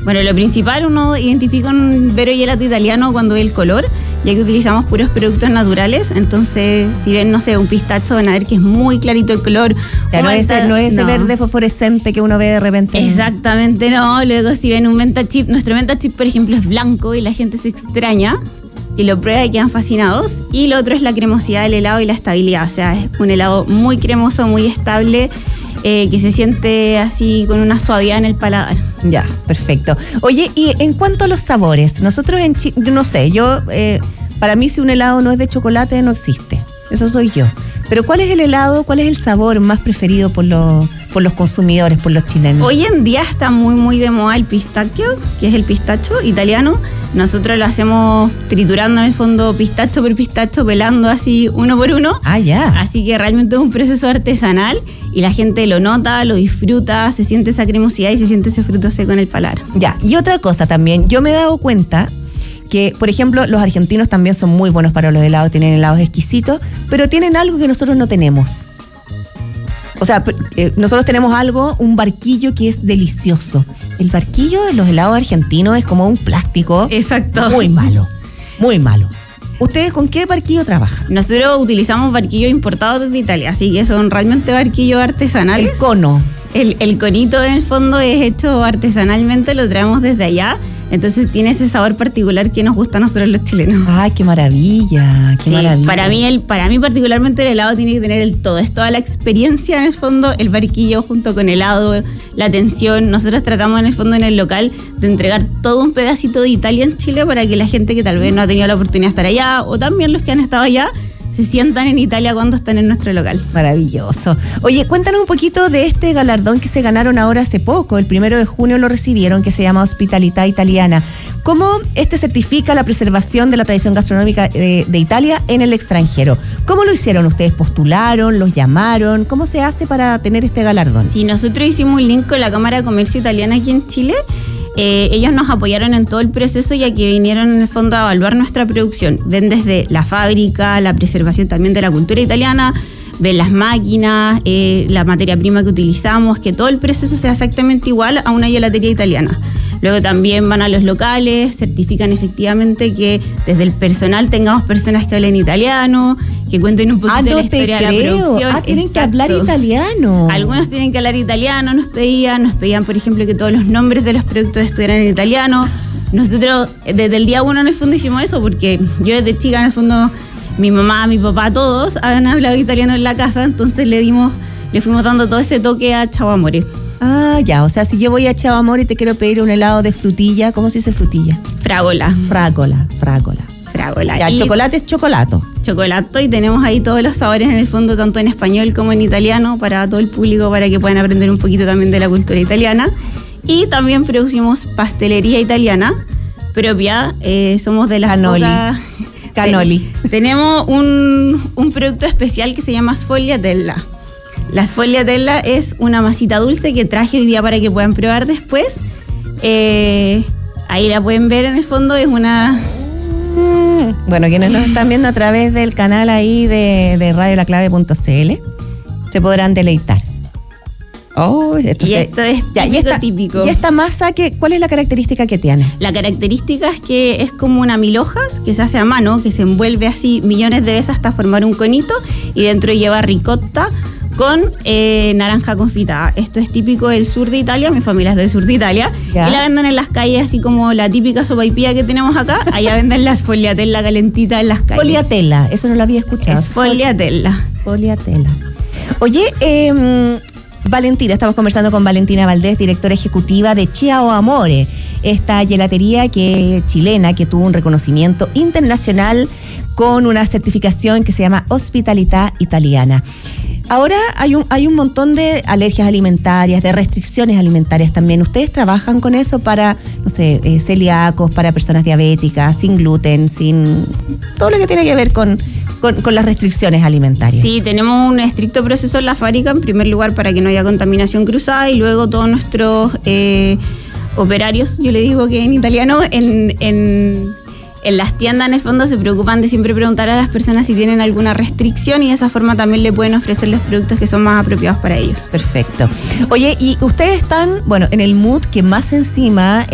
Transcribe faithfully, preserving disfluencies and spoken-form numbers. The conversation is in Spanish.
Bueno, lo principal, uno identifica un vero gelato italiano cuando ve el color, ya que utilizamos puros productos naturales. Entonces, si ven, no sé, un pistacho, van a ver que es muy clarito el color. O sea, no es, ese, no es ese no. verde fosforescente que uno ve de repente. Exactamente, no. Luego, si ven un menta chip, nuestro menta chip, por ejemplo, es blanco y la gente se extraña y lo prueba y quedan fascinados. Y lo otro es la cremosidad del helado y la estabilidad. O sea, es un helado muy cremoso, muy estable, Eh, que se siente así con una suavidad en el paladar. Ya, perfecto. Oye, y en cuanto a los sabores, nosotros en Chile, no sé, yo, eh, para mí si un helado no es de chocolate, no existe. Eso soy yo. Pero ¿cuál es el helado, cuál es el sabor más preferido por los, por los consumidores, por los chilenos? Hoy en día está muy, muy de moda el pistacchio, que es el pistacho italiano. Nosotros lo hacemos triturando en el fondo pistacho por pistacho, pelando así uno por uno. Ah, ya. Así que realmente es un proceso artesanal y la gente lo nota, lo disfruta, se siente esa cremosidad y se siente ese fruto seco en el paladar. Ya, y otra cosa también, yo me he dado cuenta que, por ejemplo, los argentinos también son muy buenos para los helados, tienen helados exquisitos, pero tienen algo que nosotros no tenemos. O sea, eh, nosotros tenemos algo, un barquillo que es delicioso. El barquillo en los helados argentinos es como un plástico. Exacto. Muy malo, muy malo. ¿Ustedes con qué barquillo trabajan? Nosotros utilizamos barquillos importados desde Italia, así que son realmente barquillos artesanales. El cono. El, el conito en el fondo es hecho artesanalmente, lo traemos desde allá. Entonces tiene ese sabor particular que nos gusta a nosotros los chilenos. ¡Ay, qué maravilla! ¡Qué sí, maravilla! Para mí, el, para mí particularmente el helado tiene que tener el todo. Es toda la experiencia en el fondo, el barquillo junto con el helado, la atención. Nosotros tratamos en el fondo en el local de entregar todo un pedacito de Italia en Chile para que la gente que tal vez no ha tenido la oportunidad de estar allá o también los que han estado allá se sientan en Italia cuando están en nuestro local. Maravilloso. Oye, cuéntanos un poquito de este galardón que se ganaron ahora hace poco, el primero de junio lo recibieron, que se llama Hospitalità Italiana. ¿Cómo este certifica la preservación de la tradición gastronómica de, de Italia en el extranjero? ¿Cómo lo hicieron? ¿Ustedes postularon, los llamaron? ¿Cómo se hace para tener este galardón? Sí, nosotros hicimos un link con la Cámara de Comercio Italiana aquí en Chile. Eh, ellos nos apoyaron en todo el proceso, ya que vinieron en el fondo a evaluar nuestra producción. Ven desde la fábrica, la preservación también de la cultura italiana, ven las máquinas, eh, la materia prima que utilizamos, que todo el proceso sea exactamente igual a una gelatería italiana. Luego también van a los locales, certifican efectivamente que desde el personal tengamos personas que hablen italiano, que cuenten un poquito ah, no de la historia te de creo. la producción. Ah, tienen Exacto. que hablar italiano. Algunos tienen que hablar italiano, nos pedían, nos pedían, por ejemplo, que todos los nombres de los productos estuvieran en italiano. Nosotros desde el día uno en el fondo hicimos eso, porque yo desde chica en el fondo, mi mamá, mi papá, todos han hablado italiano en la casa, entonces le dimos, le fuimos dando todo ese toque a Ciao Amore. Ah, ya, o sea, si yo voy a Ciao Amore y te quiero pedir un helado de frutilla, ¿cómo se dice frutilla? Fragola. Fragola, fragola. Fragola. Ya, el chocolate es chocolato. Chocolato, y tenemos ahí todos los sabores en el fondo, tanto en español como en italiano, para todo el público, para que puedan aprender un poquito también de la cultura italiana. Y también producimos pastelería italiana propia, eh, somos de las Canoli. pocas... Canoli. Ten, tenemos un, un producto especial que se llama sfogliatella. La sfogliatella es una masita dulce que traje hoy día para que puedan probar después. Eh, ahí la pueden ver en el fondo, es una... Bueno, quienes nos están viendo a través del canal ahí de, de radio la clave punto c l se podrán deleitar. Oh, esto y se, esto es típico, ya, y esta, típico. Y esta masa, que, ¿cuál es la característica que tiene? La característica es que es como una mil hojas que se hace a mano, que se envuelve así millones de veces hasta formar un conito, y dentro lleva ricotta con eh, naranja confitada. Esto es típico del sur de Italia, mi familia es del sur de Italia, ¿ya? Y la venden en las calles así como la típica sopaipilla que tenemos acá. Allá venden la sfogliatella calentita en las calles. Sfogliatella, eso no lo había escuchado. Sfogliatella. Sfogliatella. Oye, eh, Valentina, estamos conversando con Valentina Valdés, directora ejecutiva de Ciao Amore, esta gelatería que chilena que tuvo un reconocimiento internacional con una certificación que se llama Hospitalità Italiana. Ahora hay un, hay un montón de alergias alimentarias, de restricciones alimentarias también. ¿Ustedes trabajan con eso para, no sé, eh, celíacos, para personas diabéticas, sin gluten, sin todo lo que tiene que ver con, con, con las restricciones alimentarias? Sí, tenemos un estricto proceso en la fábrica, en primer lugar para que no haya contaminación cruzada, y luego todos nuestros eh, operarios, yo le digo que en italiano, en... en En las tiendas, en el fondo, se preocupan de siempre preguntar a las personas si tienen alguna restricción, y de esa forma también le pueden ofrecer los productos que son más apropiados para ellos. Perfecto. Oye, y ustedes están, bueno, en el mood que más encima